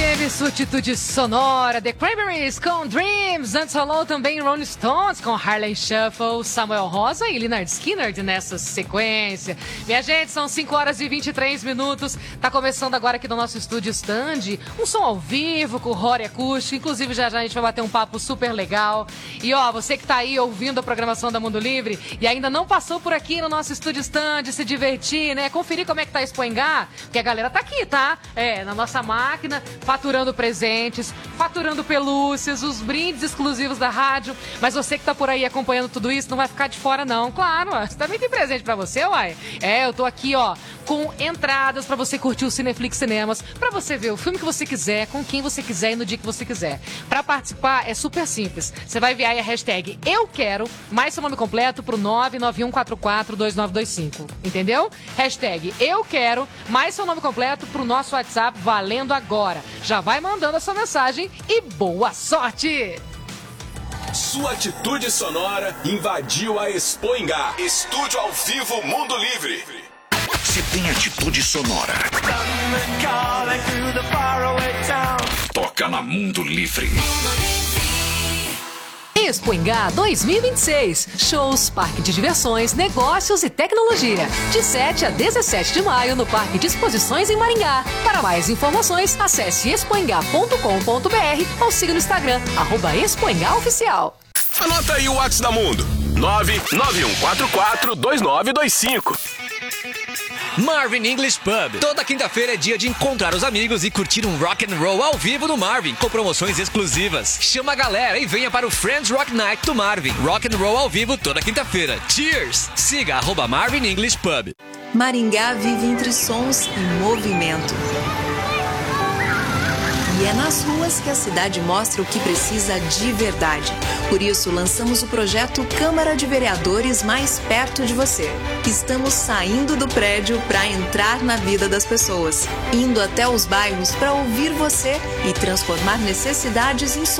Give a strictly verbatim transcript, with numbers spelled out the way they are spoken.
Teve sua atitude sonora, The Cranberries com Dreams, antes rolou também Rolling Stones com Harlem Shuffle, Samuel Rosa e Lynyrd Skynyrd nessa sequência. Minha gente, são cinco horas e vinte e três minutos, tá começando agora aqui no nosso estúdio Stand, um som ao vivo com Rory Acústico, inclusive já já a gente vai bater um papo super legal. E ó, você que tá aí ouvindo a programação da Mundo Livre e ainda não passou por aqui no nosso estúdio Stand, se divertir, né, conferir como é que tá Expo Engá, porque a galera tá aqui, tá? É, na nossa máquina, faturando presentes, faturando pelúcias, os brindes exclusivos da rádio. Mas você que tá por aí acompanhando tudo isso, não vai ficar de fora não, claro. Ó, também tem presente pra você, uai. É, eu tô aqui, ó, com entradas pra você curtir o Cineflix Cinemas, pra você ver o filme que você quiser, com quem você quiser e no dia que você quiser. Pra participar é super simples. Você vai enviar aí a hashtag Eu Quero, mais seu nome completo pro nove nove um quatro quatro dois nove dois cinco. Entendeu? Hashtag Eu Quero, mais seu nome completo pro nosso WhatsApp, valendo agora. Já vai mandando a sua mensagem e boa sorte! Sua atitude sonora invadiu a Expo Engá. Estúdio ao vivo Mundo Livre. Se tem atitude sonora, toca na Mundo Livre. Expo Engá dois mil e vinte e seis. Shows, parque de diversões, negócios e tecnologia. De sete a dezessete de maio no Parque de Exposições em Maringá. Para mais informações, acesse expoengá ponto com ponto br ou siga no Instagram, arroba Expoengá Oficial. Anota aí o WhatsApp da Mundo. nove nove um quatro quatro dois nove dois cinco. Marvin English Pub. Toda quinta-feira é dia de encontrar os amigos e curtir um rock and roll ao vivo no Marvin, com promoções exclusivas. Chama a galera e venha para o Friends Rock Night do Marvin. Rock and roll ao vivo toda quinta-feira. Cheers! Siga arroba Marvin English Pub. Maringá vive entre sons e movimento. E é nas ruas que a cidade mostra o que precisa de verdade. Por isso, lançamos o projeto Câmara de Vereadores mais perto de você. Estamos saindo do prédio para entrar na vida das pessoas, indo até os bairros para ouvir você e transformar necessidades em soluções.